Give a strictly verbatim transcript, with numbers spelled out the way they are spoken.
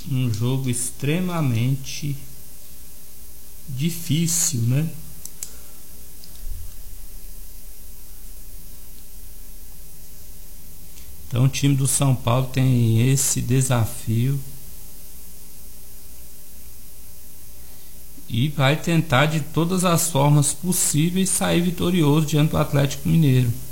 um jogo extremamente difícil, né? Então o time do São Paulo tem esse desafio e vai tentar de todas as formas possíveis sair vitorioso diante do Atlético Mineiro.